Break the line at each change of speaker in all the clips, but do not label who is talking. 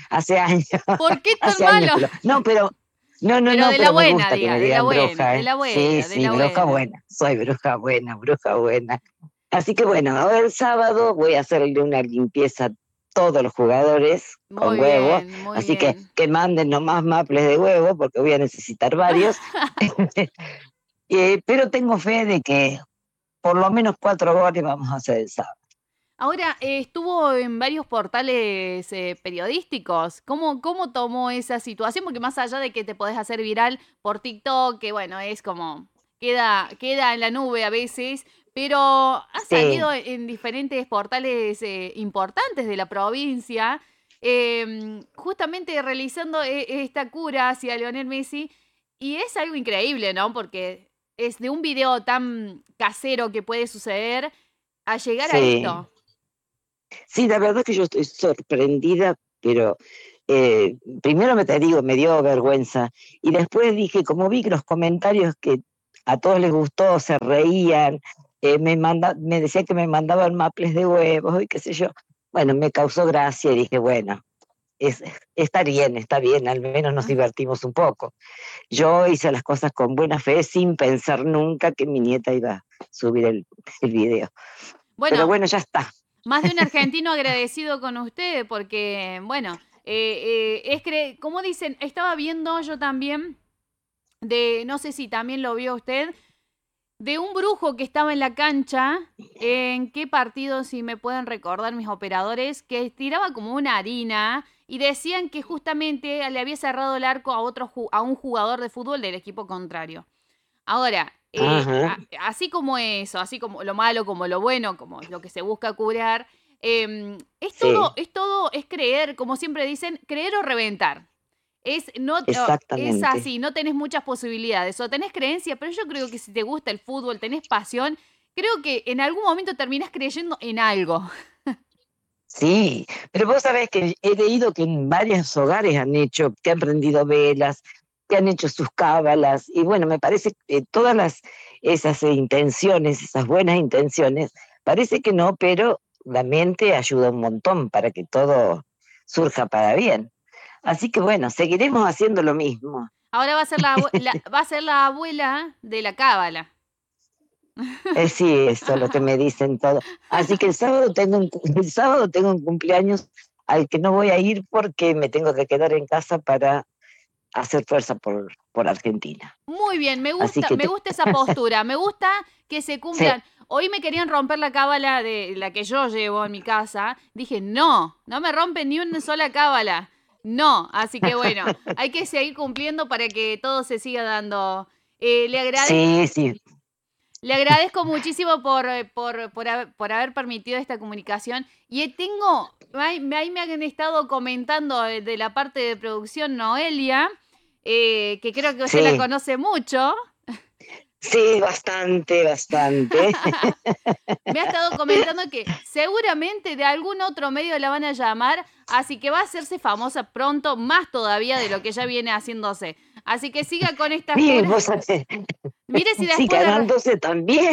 hace años,
¿Por qué tan
hace años
malo?
que lo... No, pero... No, no,
Pero
no,
de la
pero me
buena,
gusta que
diga,
me
de la
digan
buena,
bruja,
de
¿eh?
la
Sí,
buena, de
sí,
la
bruja
buena.
buena. Soy bruja buena, bruja buena. Así que bueno, ahora el sábado voy a hacerle una limpieza a todos los jugadores con
Muy
huevos,
bien, muy
así
bien.
que manden nomás maples de huevo porque voy a necesitar varios. Pero tengo fe de que por lo menos 4 goles vamos a hacer el sábado.
Ahora, estuvo en varios portales periodísticos. ¿Cómo tomó esa situación? Porque más allá de que te podés hacer viral por TikTok, que bueno, es como, queda en la nube a veces, pero ha
Sí,
salido en diferentes portales importantes de la provincia, justamente realizando esta cura hacia Lionel Messi. Y es algo increíble, ¿no? Porque es de un video tan casero que puede suceder a llegar a
sí.
esto.
Sí, la verdad que yo estoy sorprendida, pero primero te digo, me dio vergüenza. Y después dije, como vi que los comentarios que a todos les gustó, se reían, me decían que me mandaban maples de huevos y qué sé yo. Bueno, me causó gracia y dije, bueno, es, está bien, al menos nos divertimos un poco. Yo hice las cosas con buena fe, sin pensar nunca que mi nieta iba a subir el video. Pero
Bueno,
bueno, ya está.
más de un argentino agradecido con usted, porque, bueno, como dicen, estaba viendo yo también, no sé si también lo vio usted, de un brujo que estaba en la cancha, en qué partido, si me pueden recordar mis operadores, que tiraba como una harina y decían que justamente le había cerrado el arco a un jugador de fútbol del equipo contrario. Ahora,
Ajá,
así como eso, así como lo malo, como lo bueno, como lo que se busca curar,
sí.
es todo, es creer, como siempre dicen, creer o reventar. Es
Exactamente.
así, no tenés muchas posibilidades. O tenés creencia, pero yo creo que si te gusta el fútbol, tenés pasión, creo que en algún momento terminás creyendo en algo.
Sí, pero vos sabés que he leído que en varios hogares han hecho, que han prendido velas, que han hecho sus cábalas, y bueno, me parece que todas esas intenciones, esas buenas intenciones, parece que no, pero la mente ayuda un montón para que todo surja para bien. Así que bueno, seguiremos haciendo lo mismo.
Ahora va a ser va a ser la abuela de la cábala.
Sí, eso es lo que me dicen todo. Así que el sábado tengo un cumpleaños al que no voy a ir porque me tengo que quedar en casa para hacer fuerza por Argentina.
Muy bien,
Así que
me gusta esa postura, me gusta que se
sí,
cumplan. Hoy me querían romper la cábala de la que yo llevo en mi casa. Dije, no, no me rompen ni una sola cábala. No, así que bueno, hay que seguir cumpliendo para que todo se siga dando. Le agradezco,
sí, sí,
le agradezco muchísimo por haber permitido esta comunicación. Y ahí me han estado comentando de la parte de producción Noelia, que creo que usted la
sí,
conoce mucho.
sí, bastante, bastante.
Me ha estado comentando que seguramente de algún otro medio la van a llamar, así que va a hacerse famosa pronto, más todavía de lo que ya viene haciéndose. Así que siga con estas
Sí,
curas.
vos sabés,
Mire si
sí,
después de...
Canal 12 también,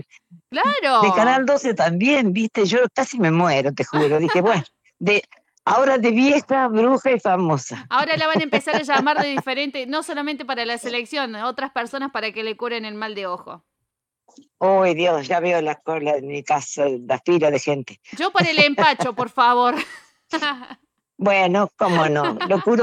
de
Claro.
Canal 12 también, viste, yo casi me muero, te juro. Dije, bueno, de, ahora de vieja, bruja y famosa.
Ahora la van a empezar a llamar de diferente, no solamente para la selección, otras personas para que le curen el mal de ojo.
Uy, Dios, ya veo la cola en mi casa, la fila de gente.
Yo para el empacho, por favor.
Bueno, cómo no,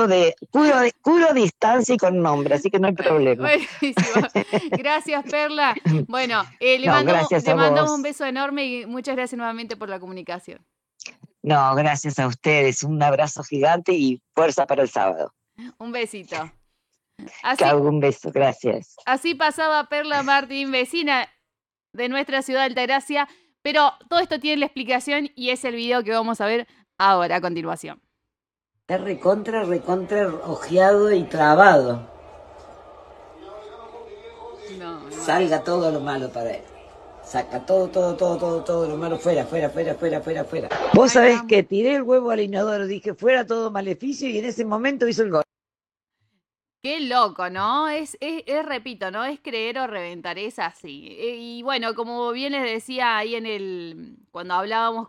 curo distancia y con nombre, así que no hay problema.
Buenísimo. Gracias, Perla. Bueno,
No, gracias
le
a
mandamos un
vos.
beso enorme y muchas gracias nuevamente por la comunicación.
No, gracias a ustedes. Un abrazo gigante y fuerza para el sábado.
Un besito.
Que
Así,
hago un beso, gracias.
así pasaba Perla Martín, vecina de nuestra ciudad de Altagracia, pero todo esto tiene la explicación y es el video que vamos a ver ahora a continuación.
Está recontra, recontra ojeado y trabado.
No, no.
Salga todo lo malo para él. Saca todo, todo, todo, todo, todo lo malo fuera, fuera, fuera, fuera, fuera, fuera. Vos
Ahí
sabés
va.
que tiré el huevo al inodoro, dije fuera todo maleficio y en ese momento hizo el gol.
Qué loco, ¿no? Repito, ¿no? Es creer o reventar, es así. Y bueno, como bien les decía ahí cuando hablábamos